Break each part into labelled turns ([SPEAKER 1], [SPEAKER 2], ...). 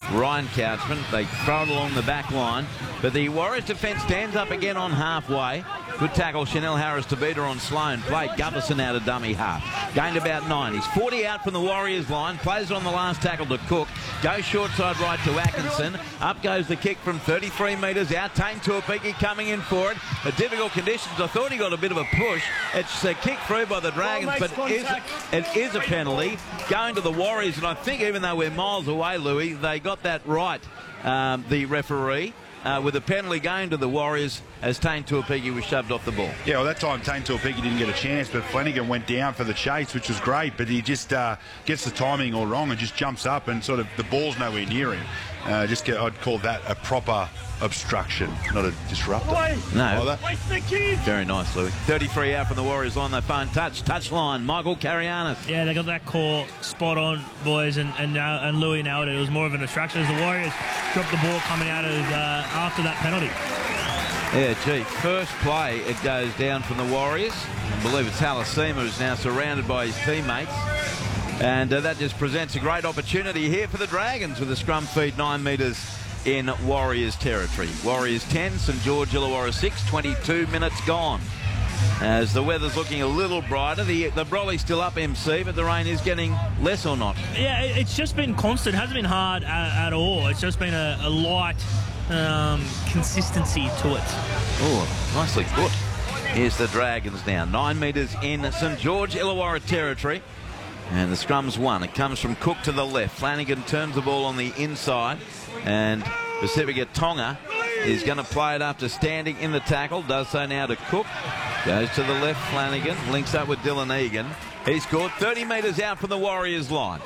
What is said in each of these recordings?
[SPEAKER 1] Ryan Couchman. They throw it along the back line, but the Warriors defence stands up again on halfway. Good tackle, Chanel Harris to beat her on Sloan. Played Gutherson out of dummy half. Gained about 9. He's 40 out from the Warriors line. Plays it on the last tackle to Cook. Goes short side right to Atkinson. Up goes the kick from 33 metres out. Tane Tuapiki coming in for it. The difficult conditions. I thought he got a bit of a push. It's a kick through by the Dragons, but it is a penalty going to the Warriors. And I think even though we're miles away, Louis, they got that right, the referee. With the penalty going to the Warriors as Tane Tuapiki was shoved off the ball.
[SPEAKER 2] Yeah, well, that time Tane Tuapiki didn't get a chance, but Flanagan went down for the chase, which was great, but he just gets the timing all wrong and just jumps up and sort of the ball's nowhere near him. I'd call that a proper obstruction, not a disruptor.
[SPEAKER 1] No. Very nice, Louis. 33 out from the Warriors line. They phone touch line. Michael Carianis.
[SPEAKER 3] Yeah, they got that call spot on, boys, and Louis nailed it. It was more of an obstruction as the Warriors dropped the ball coming out of after that penalty.
[SPEAKER 1] Yeah, gee, first play, it goes down from the Warriors. I believe it's Halasima who's now surrounded by his teammates. And that just presents a great opportunity here for the Dragons with a scrum feed 9 metres in Warriors territory. Warriors 10, St George Illawarra 6, 22 minutes gone. As the weather's looking a little brighter, the brolly's still up, MC, but the rain is getting less or not?
[SPEAKER 3] Yeah, it's just been constant. It hasn't been hard at all. It's just been a light consistency to it.
[SPEAKER 1] Oh, nicely put. Here's the Dragons now. 9 metres in St George Illawarra territory. And the scrum's won. It comes from Cook to the left. Flanagan turns the ball on the inside. And Pacifica Tonga is going to play it after standing in the tackle. Does so now to Cook. Goes to the left, Flanagan. Links up with Dylan Egan. He scored 30 metres out from the Warriors line.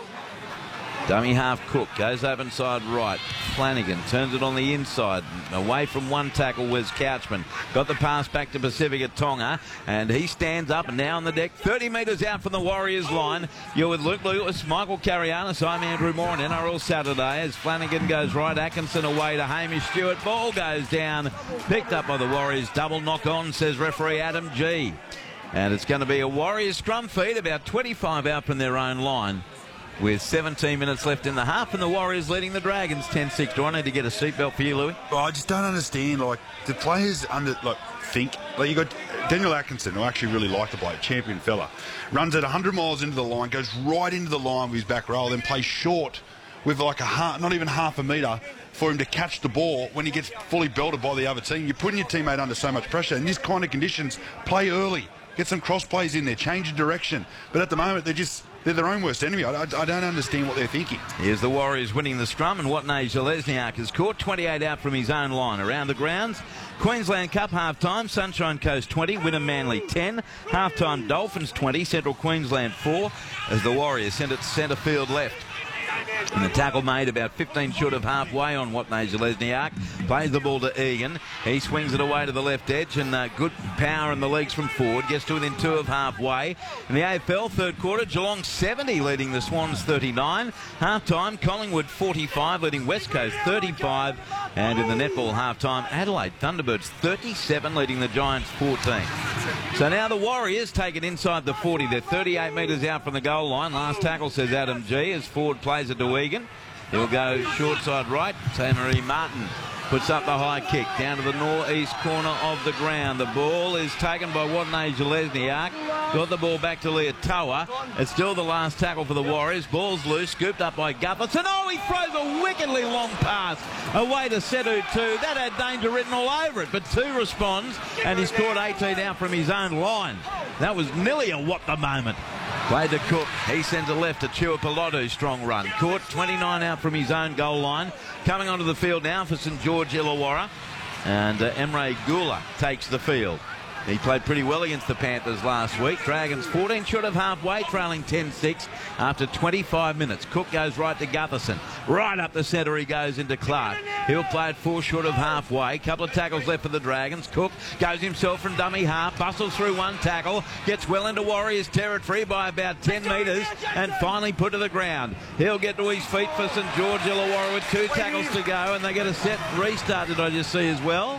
[SPEAKER 1] Dummy half Cook goes over inside right. Flanagan turns it on the inside. Away from one tackle was Couchman. Got the pass back to Pacifica Tonga. And he stands up and now on the deck. 30 metres out from the Warriors line. You're with Luke Lewis, Michael Carianis. I'm Andrew Moore on NRL Saturday as Flanagan goes right. Atkinson away to Hamish Stewart. Ball goes down. Picked up by the Warriors. Double knock on, says referee Adam G. And it's going to be a Warriors scrum feed about 25 out from their own line, with 17 minutes left in the half, and the Warriors leading the Dragons 10-6. Do I need to get a seatbelt for you, Louis?
[SPEAKER 2] Well, I just don't understand. Like, the players think. Like, you got Daniel Atkinson, who I actually really like to play, champion fella, runs at 100 miles into the line, goes right into the line with his back row, then plays short with like not even half a metre for him to catch the ball when he gets fully belted by the other team. You're putting your teammate under so much pressure. In this kind of conditions, play early. Get some cross plays in there, change of direction. But at the moment, they're their own worst enemy. I don't understand what they're thinking.
[SPEAKER 1] Here's the Warriors winning the scrum, and Watney Zalesniak has caught 28 out from his own line. Around the grounds, Queensland Cup half-time, Sunshine Coast 20, Wynnum Manly 10, half-time Dolphins 20, Central Queensland 4, as the Warriors send it to centre field left. And the tackle made about 15 short of halfway on Watney Zalesniak. Plays the ball to Egan. He swings it away to the left edge, and good power in the legs from forward. Gets to within 2 of halfway. In the AFL third quarter, Geelong 70 leading the Swans 39. Half-time, Collingwood 45 leading West Coast 35. And in the netball half-time, Adelaide Thunderbirds 37 leading the Giants 14. So now the Warriors take it inside the 40. They're 38 metres out from the goal line. Last tackle, says Adam G, as Ford plays it to Egan. He'll go short side right. Marie Martin puts up the high kick down to the northeast corner of the ground. The ball is taken by Watney Zalesniak. Got the ball back to Leotoa. It's still the last tackle for the Warriors. Ball's loose, scooped up by Gutherson. Oh, he throws a wickedly long pass away to Sedu 2. That had danger written all over it, but 2 responds, and he scored 18 out from his own line. That was nearly a what the moment. Played to Cook. He sends it left to Tuapolotu. Strong run. Caught 29 out from his own goal line. Coming onto the field now for St George Illawarra. And Emre Gula takes the field. He played pretty well against the Panthers last week. Dragons 14 short of halfway, trailing 10-6 after 25 minutes. Cook goes right to Gutherson. Right up the centre he goes into Clark. He'll play it 4 short of halfway. Couple of tackles left for the Dragons. Cook goes himself from dummy half, bustles through one tackle, gets well into Warriors territory by about 10 metres and finally put to the ground. He'll get to his feet for St George Illawarra with 2 tackles to go, and they get a set restart, did I just see as well?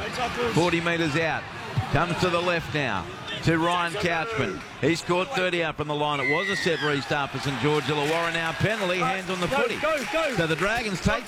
[SPEAKER 1] 40 metres out. Comes to the left now to Ryan Couchman. He scored 30 out from the line. It was a set restart for St George Illawarra. Now penalty, hands on the footy. So the Dragons take